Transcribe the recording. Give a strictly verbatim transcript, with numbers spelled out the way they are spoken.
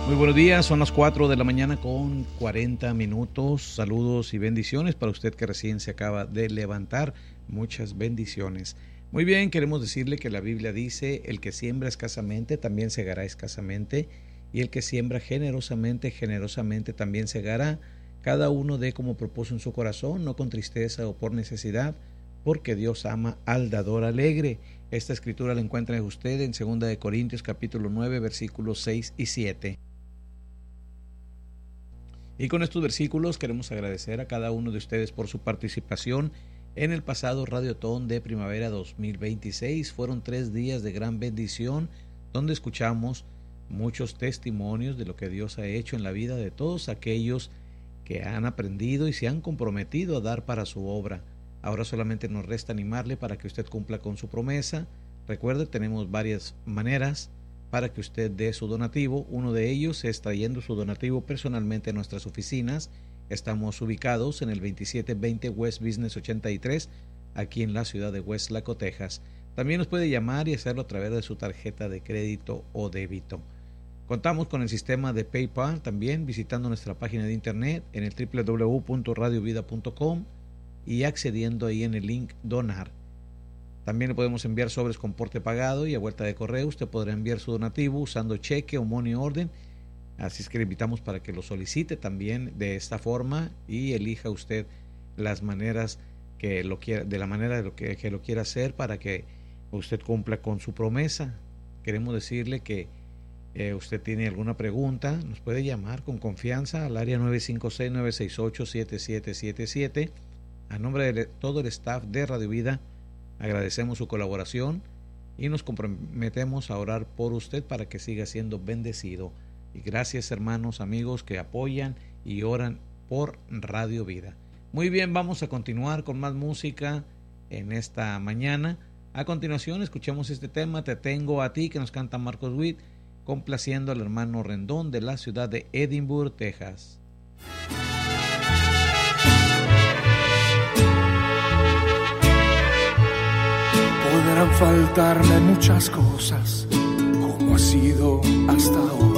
Muy buenos días, son las cuatro de la mañana con cuarenta minutos. Saludos y bendiciones para usted que recién se acaba de levantar. Muchas bendiciones. Muy bien, queremos decirle que la Biblia dice: el que siembra escasamente también segará escasamente, y el que siembra generosamente, generosamente también segará. Cada uno dé como propuso en su corazón, no con tristeza o por necesidad, porque Dios ama al dador alegre. Esta escritura la encuentra usted en segunda de Corintios capítulo nueve, versículos seis y siete. Y con estos versículos queremos agradecer a cada uno de ustedes por su participación en el pasado Radiotón de Primavera dos mil veintiséis. Fueron tres días de gran bendición, donde escuchamos muchos testimonios de lo que Dios ha hecho en la vida de todos aquellos que han aprendido y se han comprometido a dar para su obra. Ahora solamente nos resta animarle para que usted cumpla con su promesa. Recuerde, tenemos varias maneras para que usted dé su donativo. Uno de ellos es trayendo su donativo personalmente a nuestras oficinas. Estamos ubicados en el veintisiete veinte West Business ochenta y tres, aquí en la ciudad de Westlaco, Texas. También nos puede llamar y hacerlo a través de su tarjeta de crédito o débito. Contamos con el sistema de PayPal también, visitando nuestra página de internet en el doble u doble u doble u punto radio vida punto com y accediendo ahí en el link Donar. También le podemos enviar sobres con porte pagado, y a vuelta de correo usted podrá enviar su donativo usando cheque o money order. Así es que le invitamos para que lo solicite también de esta forma y elija usted las maneras que lo quiera, de la manera de lo que, que lo quiera hacer, para que usted cumpla con su promesa. Queremos decirle que eh, usted tiene alguna pregunta, nos puede llamar con confianza al área nueve cinco seis, nueve seis ocho, siete siete siete siete. A nombre de todo el staff de Radio Vida, agradecemos su colaboración y nos comprometemos a orar por usted para que siga siendo bendecido. Y gracias, hermanos, amigos que apoyan y oran por Radio Vida. Muy bien, vamos a continuar con más música en esta mañana. A continuación, escuchemos este tema, Te Tengo a Ti, que nos canta Marcos Witt, complaciendo al hermano Rendón de la ciudad de Edinburgh, Texas. Podrán faltarme muchas cosas, como ha sido hasta ahora,